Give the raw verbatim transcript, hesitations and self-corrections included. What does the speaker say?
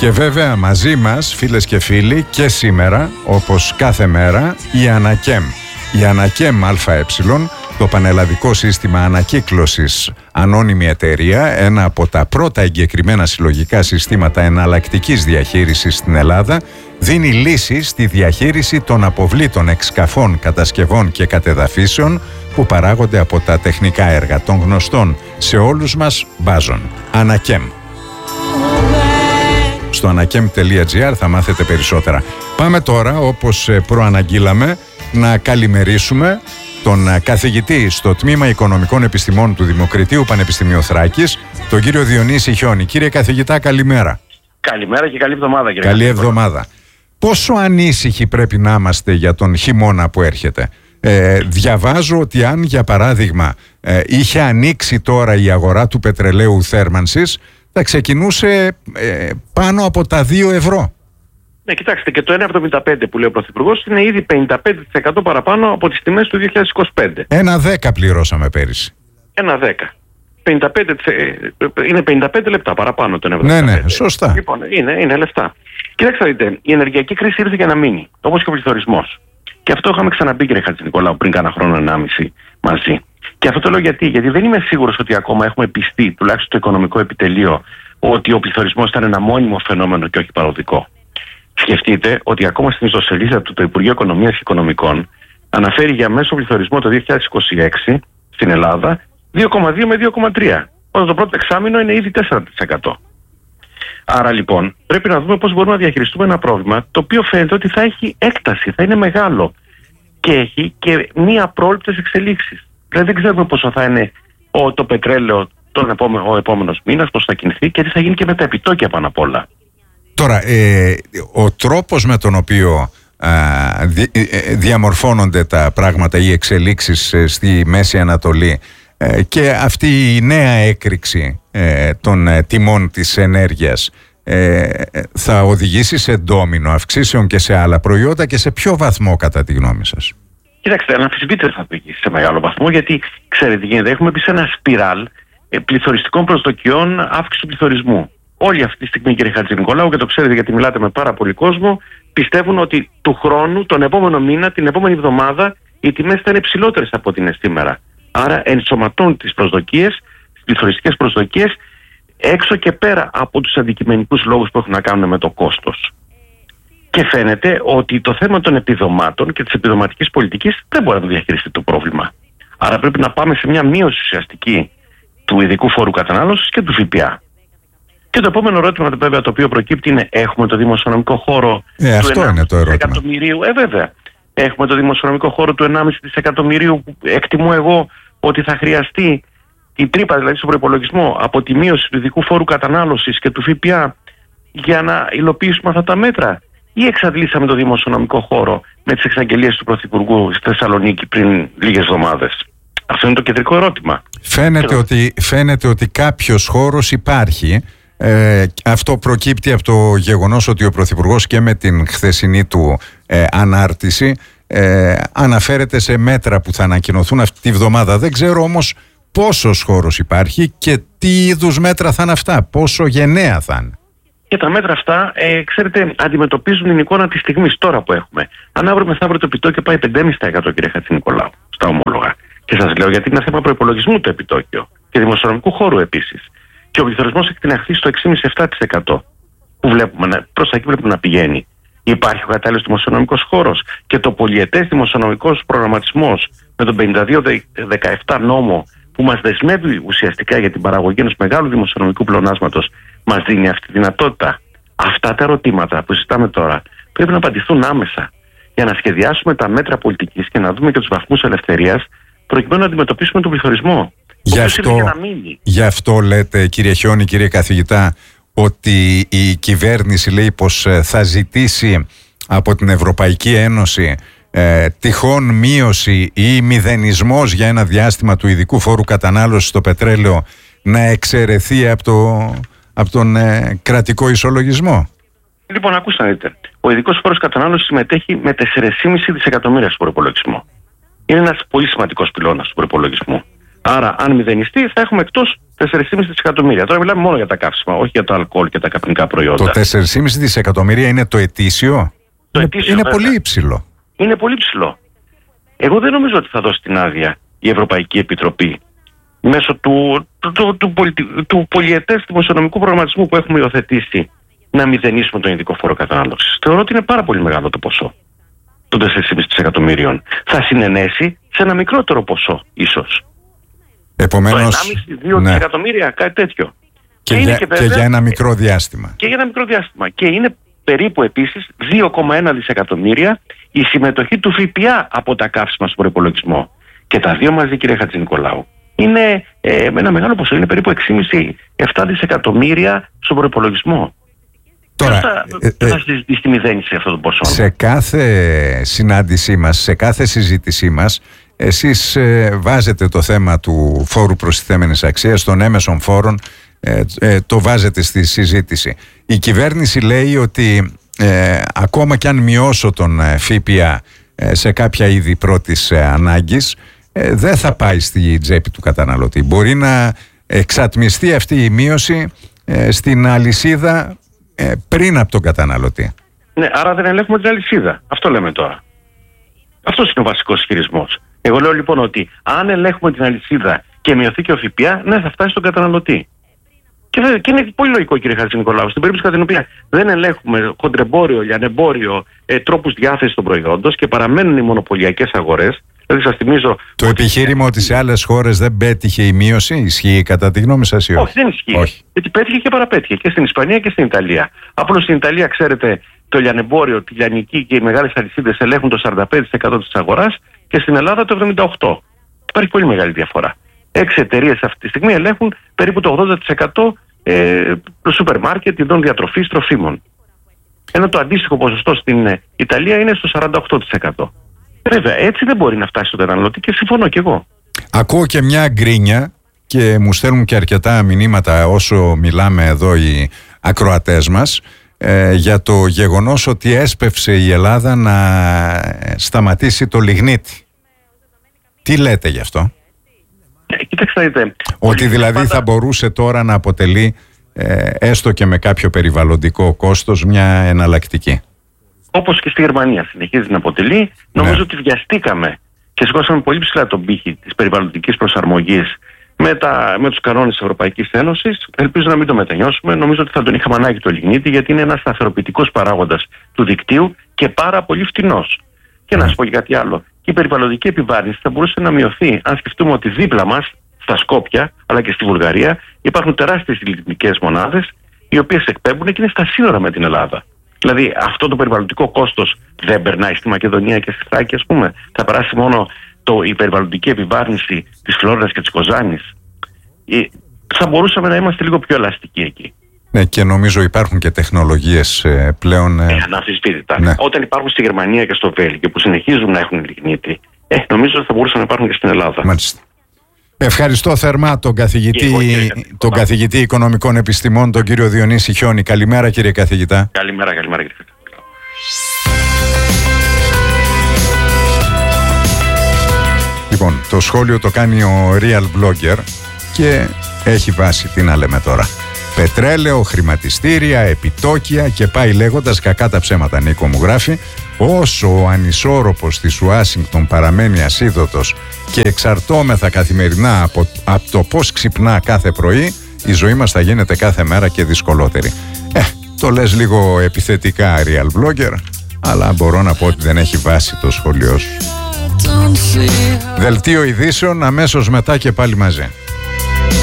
Και βέβαια μαζί μας, φίλες και φίλοι, και σήμερα, όπως κάθε μέρα, η Ανακέμ. Η Ανακέμ ΑΕ, το πανελλαδικό σύστημα ανακύκλωσης, ανώνυμη εταιρεία, ένα από τα πρώτα εγκεκριμένα συλλογικά συστήματα εναλλακτικής διαχείρισης στην Ελλάδα, δίνει λύσεις στη διαχείριση των αποβλήτων εξκαφών, κατασκευών και κατεδαφίσεων που παράγονται από τα τεχνικά έργα των γνωστών σε όλους μας μπάζων. Ανακέμ. Στο ανακέμ τελεία τζι άρ θα μάθετε περισσότερα. Πάμε τώρα, όπως προαναγγείλαμε, να καλημερίσουμε τον καθηγητή στο Τμήμα Οικονομικών Επιστημών του Δημοκριτείου Πανεπιστημίου Θράκης, τον κύριο Διονύση Χιόνη. Κύριε καθηγητά, καλημέρα. Καλημέρα και καλή εβδομάδα, κύριε. Καλή εβδομάδα. Πόσο ανήσυχοι πρέπει να είμαστε για τον χειμώνα που έρχεται? Ε, διαβάζω ότι αν, για παράδειγμα, ε, είχε ανοίξει τώρα η αγορά του πετρελαίου θέρμανσης, θα ξεκινούσε ε, πάνω από τα δύο ευρώ. Ναι, κοιτάξτε, και το ένα κόμμα εβδομήντα πέντε που λέει ο Πρωθυπουργός είναι ήδη πενήντα πέντε τοις εκατό παραπάνω από τις τιμές του δύο χιλιάδες είκοσι πέντε. Ένα δέκα πληρώσαμε πέρυσι. Ένα δέκα. πενήντα πέντε, είναι πενήντα πέντε λεπτά παραπάνω το ένα κόμμα εβδομήντα πέντε. Ναι, ναι, σωστά. Λοιπόν, είναι, είναι λεφτά. Κοιτάξτε, δείτε, η ενεργειακή κρίση ήρθε για να μείνει, όπως και ο πληθωρισμός. Και αυτό είχαμε ξαναπεί, κύριε Χατζηνικολάου, πριν κάνα χρόνο ενάμιση μαζί. Και αυτό το λέω γιατί, γιατί δεν είμαι σίγουρος ότι ακόμα έχουμε πιστεί, τουλάχιστον το οικονομικό επιτελείο, ότι ο πληθωρισμός ήταν ένα μόνιμο φαινόμενο και όχι παροδικό. Σκεφτείτε ότι ακόμα στην ιστοσελίδα του το Υπουργείο Οικονομίας και Οικονομικών αναφέρει για μέσο πληθωρισμό το δύο χιλιάδες είκοσι έξι στην Ελλάδα δύο κόμμα δύο με δύο κόμμα τρία. Όταν το πρώτο εξάμηνο είναι ήδη τέσσερα τοις εκατό. Άρα λοιπόν πρέπει να δούμε πώς μπορούμε να διαχειριστούμε ένα πρόβλημα το οποίο φαίνεται ότι θα έχει έκταση, θα είναι μεγάλο και έχει και μη απρόληπτες εξελίξεις. Δηλαδή δεν ξέρουμε πόσο θα είναι ο, το πετρέλαιο τον επόμενο, ο επόμενος μήνας, πώς θα κινηθεί και τι θα γίνει και με τα επιτόκια πάνω απ' όλα. Τώρα, ε, ο τρόπος με τον οποίο α, δι, ε, διαμορφώνονται τα πράγματα, οι εξελίξεις ε, στη Μέση Ανατολή ε, και αυτή η νέα έκρηξη ε, των ε, τιμών της ενέργειας ε, θα οδηγήσει σε ντόμινο αυξήσεων και σε άλλα προϊόντα και σε ποιο βαθμό κατά τη γνώμη σας? Κοιτάξτε, αναμφισβήτητα θα οδηγήσει σε μεγάλο βαθμό, γιατί ξέρετε τι γίνεται, έχουμε μπει σε ένα σπιράλ ε, πληθωριστικών προσδοκιών αύξηση του πληθωρισμού. Όλοι αυτή τη στιγμή, κύριε Χατζηνικολάου, και το ξέρετε γιατί μιλάτε με πάρα πολύ κόσμο, πιστεύουν ότι του χρόνου, τον επόμενο μήνα, την επόμενη εβδομάδα, οι τιμές θα είναι ψηλότερες από ό,τι είναι σήμερα. Άρα ενσωματώνουν τις προσδοκίες, τις πληθωριστικές προσδοκίες, έξω και πέρα από τους αντικειμενικούς λόγους που έχουν να κάνουν με το κόστος. Και φαίνεται ότι το θέμα των επιδομάτων και της επιδοματικής πολιτικής δεν μπορεί να το διαχειριστεί το πρόβλημα. Άρα πρέπει να πάμε σε μια μείωση ουσιαστική του ειδικού φόρου κατανάλωσης και του ΦΠΑ. Και το επόμενο ερώτημα, βέβαια, το οποίο προκύπτει είναι: έχουμε το δημοσιονομικό χώρο ε, του αυτό είναι το ερώτημα. εκατομμυρίου? Ε, βέβαια. Έχουμε το δημοσιονομικό χώρο του ενάμιση δισεκατομμυρίου που εκτιμώ εγώ ότι θα χρειαστεί η τρύπα, δηλαδή στον προϋπολογισμό, από τη μείωση του ειδικού φόρου κατανάλωσης και του ΦΠΑ για να υλοποιήσουμε αυτά τα μέτρα? Ή εξαντλήσαμε το δημοσιονομικό χώρο με τις εξαγγελίες του Πρωθυπουργού στη Θεσσαλονίκη πριν λίγες εβδομάδες? Αυτό είναι το κεντρικό ερώτημα. Φαίνεται, και... ότι, φαίνεται ότι κάποιος χώρος υπάρχει. Ε, αυτό προκύπτει από το γεγονός ότι ο Πρωθυπουργός και με την χθεσινή του ε, ανάρτηση ε, αναφέρεται σε μέτρα που θα ανακοινωθούν αυτή τη βδομάδα. Δεν ξέρω όμως πόσος χώρος υπάρχει και τι είδους μέτρα θα είναι αυτά, πόσο γενναία θα είναι. Και τα μέτρα αυτά, ε, ξέρετε, αντιμετωπίζουν την εικόνα της στιγμής τώρα που έχουμε. Αν αύριο μεθαύριο το επιτόκιο πάει πέντε κόμμα πέντε τοις εκατό, κύριε Χατζηνικολάου, στα ομόλογα. Και σας λέω γιατί είναι θέμα προϋπολογισμού το επιτόκιο και δημοσιονομικού χώρου επίσης. Και ο πληθωρισμός έχει τιναχθεί στο έξι κόμμα πέντε με επτά τοις εκατό που βλέπουμε, προς τα εκεί βλέπουμε να πηγαίνει. Υπάρχει ο κατάλληλος δημοσιονομικός χώρος και το πολυετές δημοσιονομικός προγραμματισμός με τον πενήντα δύο δεκαεπτά νόμο που μας δεσμεύει ουσιαστικά για την παραγωγή ενός μεγάλου δημοσιονομικού πλεονάσματος μας δίνει αυτή τη δυνατότητα. Αυτά τα ερωτήματα που συζητάμε τώρα πρέπει να απαντηθούν άμεσα για να σχεδιάσουμε τα μέτρα πολιτικής και να δούμε και τους βαθμούς ελευθερίας προκειμένου να αντιμετωπίσουμε τον πληθωρισμό. Γι' αυτό, γι' αυτό λέτε, κύριε Χιόνη, κύριε καθηγητά, ότι η κυβέρνηση λέει πως θα ζητήσει από την Ευρωπαϊκή Ένωση ε, τυχόν μείωση ή μηδενισμός για ένα διάστημα του ειδικού φόρου κατανάλωσης στο πετρέλαιο να εξαιρεθεί από, το, από τον ε, κρατικό ισολογισμό. Λοιπόν, ακούστε να δείτε. Ο ειδικός φόρος κατανάλωσης συμμετέχει με τέσσερα κόμμα πέντε δισεκατομμύρια στον προϋπολογισμό. Είναι ένας πολύ σημαντικός πυλώνας του προϋπολογισμού. Άρα, αν μηδενιστεί, θα έχουμε εκτός τέσσερα κόμμα πέντε δισεκατομμύρια. Τώρα μιλάμε μόνο για τα καύσιμα, όχι για το αλκοόλ και τα καπνικά προϊόντα. Το τέσσερα κόμμα πέντε δισεκατομμύρια είναι το ετήσιο. Το είναι ετήσιο, είναι βέβαια. πολύ υψηλό. Είναι πολύ ψηλό. Εγώ δεν νομίζω ότι θα δώσει την άδεια η Ευρωπαϊκή Επιτροπή μέσω του, του, του, του, του, του πολυετές δημοσιονομικού προγραμματισμού που έχουμε υιοθετήσει να μηδενίσουμε τον ειδικό φόρο κατανάλωσης. Θεωρώ ότι είναι πάρα πολύ μεγάλο το ποσό των τέσσερα κόμμα πέντε δισεκατομμύριων. Θα συνενέσει σε ένα μικρότερο ποσό, ίσως. Επομένως, το ένα κόμμα πέντε δύο ναι. δισεκατομμύρια, κάτι τέτοιο. Και, και, για, είναι και, βέβαια, και για ένα μικρό διάστημα. Και για ένα μικρό διάστημα. Και είναι περίπου επίσης δύο κόμμα ένα δισεκατομμύρια η συμμετοχή του ΦΠΑ από τα καύσιμα στον προϋπολογισμό. Και τα δύο μαζί, κύριε Χατζηνικολάου, είναι ε, ένα μεγάλο ποσό. Είναι περίπου έξι κόμμα πέντε επτά δισεκατομμύρια στον προϋπολογισμό. Τώρα, θα, ε, ε, θα συζητήσει τη μηδένιση αυτών των ποσών. Σε κάθε συνάντησή μας, σε κάθε συζήτησή μας, εσείς ε, βάζετε το θέμα του φόρου προστιθέμενης αξίας, των έμεσων φόρων, ε, ε, το βάζετε στη συζήτηση. Η κυβέρνηση λέει ότι ε, ακόμα κι αν μειώσω τον ε, ΦΠΑ ε, σε κάποια είδη πρώτης ε, ανάγκης, ε, δεν θα πάει στη τσέπη του καταναλωτή. Μπορεί να εξατμιστεί αυτή η μείωση ε, στην αλυσίδα ε, πριν από τον καταναλωτή. Ναι, άρα δεν ελέγχουμε την αλυσίδα. Αυτό λέμε τώρα. Αυτός είναι ο βασικός ισχυρισμός. Εγώ λέω λοιπόν ότι αν ελέγχουμε την αλυσίδα και μειωθεί και ο ΦΠΑ, ναι, θα φτάσει στον καταναλωτή. Και, δε, και είναι πολύ λογικό, κύριε Χατζηνικολάου, στην περίπτωση κατά την οποία δεν ελέγχουμε χοντρεμπόριο, λιανεμπόριο, ε, τρόπους διάθεσης των προϊόντων και παραμένουν οι μονοπωλιακές αγορές. Δηλαδή, σας θυμίζω. Το ότι... επιχείρημα ότι σε άλλες χώρες δεν πέτυχε η μείωση, ισχύει κατά τη γνώμη σας ή όχι? Όχι, δεν ισχύει. Όχι. Γιατί πέτυχε και παραπέτυχε και στην Ισπανία και στην Ιταλία. Απλώς στην Ιταλία, ξέρετε, το λιανεμπόριο, τη λιανική και οι μεγάλες αλυσίδες ελέγχουν το σαράντα πέντε τοις εκατό της αγοράς και στην Ελλάδα το εβδομήντα οκτώ τοις εκατό. Υπάρχει πολύ μεγάλη διαφορά. Έξι εταιρείες αυτή τη στιγμή ελέγχουν περίπου το ογδόντα τοις εκατό ε, το σούπερ μάρκετ, ειδών διατροφής, τροφίμων. Ενώ το αντίστοιχο ποσοστό στην Ιταλία είναι στο σαράντα οκτώ τοις εκατό. Βέβαια, έτσι δεν μπορεί να φτάσει στον καταναλωτή και συμφωνώ κι εγώ. Ακούω και μια γκρίνια και μου στέλνουν και αρκετά μηνύματα όσο μιλάμε εδώ οι ακροατές μας ε, για το γεγονός ότι έσπευσε η Ελλάδα να σταματήσει το λιγνίτι. Τι λέτε γι' αυτό? Ε, κοιτάξτε, δείτε. Ότι δηλαδή πάντα... θα μπορούσε τώρα να αποτελεί ε, έστω και με κάποιο περιβαλλοντικό κόστος μια εναλλακτική. Όπως και στη Γερμανία συνεχίζει να αποτελεί, νομίζω ναι. ότι βιαστήκαμε και σηκώσαμε πολύ ψηλά τον πύχη της περιβαλλοντικής προσαρμογής με, τα, με τους κανόνες της Ευρωπαϊκής Ένωσης. Ελπίζω να μην το μετανιώσουμε. Νομίζω ότι θα τον είχαμε ανάγκη το λιγνίτη, γιατί είναι ένας σταθεροποιητικός παράγοντας του δικτύου και πάρα πολύ φτηνός. Και να σας πω και κάτι άλλο. Και η περιβαλλοντική επιβάρυνση θα μπορούσε να μειωθεί αν σκεφτούμε ότι δίπλα μας, στα Σκόπια αλλά και στη Βουλγαρία, υπάρχουν τεράστιες λιγνητικές μονάδες οι οποίες εκπέμπουν και είναι στα σύνορα με την Ελλάδα. Δηλαδή αυτό το περιβαλλοντικό κόστος δεν περνάει στη Μακεδονία και στη Θράκη, ας πούμε. Θα περάσει μόνο το, η περιβαλλοντική επιβάρυνση της Φλόριδας και της Κοζάνης. Ε, θα μπορούσαμε να είμαστε λίγο πιο ελαστικοί εκεί. Ναι, και νομίζω υπάρχουν και τεχνολογίες ε, πλέον. Ε, ε, αναμφισβήτητα. Ναι. Όταν υπάρχουν στη Γερμανία και στο Βέλγιο που συνεχίζουν να έχουν λιγνίτη, ε, νομίζω ότι θα μπορούσαν να υπάρχουν και στην Ελλάδα. Μάλιστα. Ευχαριστώ θερμά τον καθηγητή, εγώ, κύριε, τον καθηγητή Οικονομικών Επιστημών, τον κύριο Διονύση Χιόνη. Καλημέρα, κύριε καθηγητά. Καλημέρα, καλημέρα, κύριε. Λοιπόν, το σχόλιο το κάνει ο Real Blogger και έχει βάση, τι να λέμε τώρα. Πετρέλαιο, χρηματιστήρια, επιτόκια και πάει λέγοντας, κακά τα ψέματα, Νίκο μου γράφει. Όσο ο ανισόρροπος της Ουάσιγκτον παραμένει ασίδωτος και εξαρτώμεθα καθημερινά από, από το πώς ξυπνά κάθε πρωί, η ζωή μας θα γίνεται κάθε μέρα και δυσκολότερη. Ε, το λες λίγο επιθετικά, Real Blogger, αλλά μπορώ να πω ότι δεν έχει βάση το σχόλιο σου. Δελτίο ειδήσεων αμέσως μετά και πάλι μαζί.